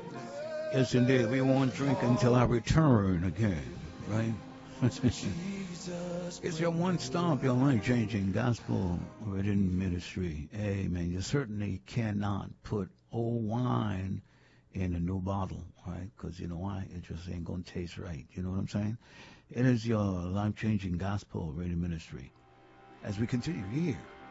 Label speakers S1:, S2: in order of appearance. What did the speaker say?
S1: Yes, indeed. We won't drink until I return again, right? It's your one stop, your life changing gospel written ministry. Amen. You certainly cannot put old wine in a new bottle, right? Because you know why? It just ain't going to taste right. You know what I'm saying? It is your life changing gospel written ministry. As we continue here